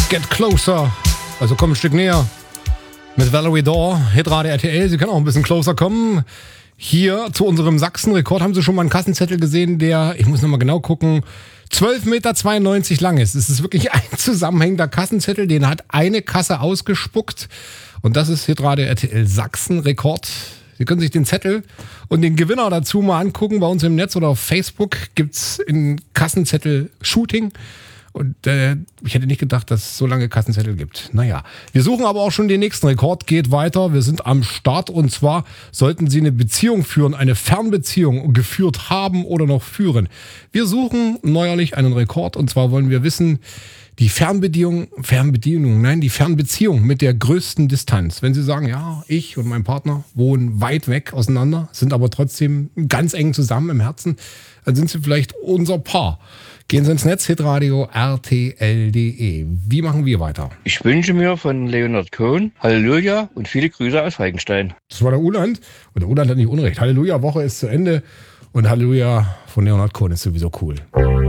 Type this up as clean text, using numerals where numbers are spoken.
Get Closer. Also komm ein Stück näher. Mit Valerie Daw, Hitradio RTL. Sie können auch ein bisschen closer kommen. Hier zu unserem Sachsen-Rekord haben Sie schon mal einen Kassenzettel gesehen, der, ich muss nochmal genau gucken, 12,92 Meter lang ist. Es ist wirklich ein zusammenhängender Kassenzettel, den hat eine Kasse ausgespuckt. Und das ist Hitradio RTL Sachsen-Rekord. Sie können sich den Zettel und den Gewinner dazu mal angucken. Bei uns im Netz oder auf Facebook gibt's ein Kassenzettel-Shooting. Und ich hätte nicht gedacht, dass es so lange Kassenzettel gibt. Naja, wir suchen aber auch schon den nächsten Rekord. Geht weiter, wir sind am Start. Und zwar sollten Sie eine Beziehung führen, eine Fernbeziehung geführt haben oder noch führen. Wir suchen neuerlich einen Rekord. Und zwar wollen wir wissen, die Fernbeziehung mit der größten Distanz. Wenn Sie sagen, ja, ich und mein Partner wohnen weit weg auseinander, sind aber trotzdem ganz eng zusammen im Herzen, dann sind Sie vielleicht unser Paar. Gehen Sie ins Netz, hitradio rtl.de. Wie machen wir weiter? Ich wünsche mir von Leonard Cohen Halleluja und viele Grüße aus Falkenstein. Das war der Uland. Und der Uland hat nicht Unrecht. Halleluja, Woche ist zu Ende. Und Halleluja von Leonard Cohen ist sowieso cool.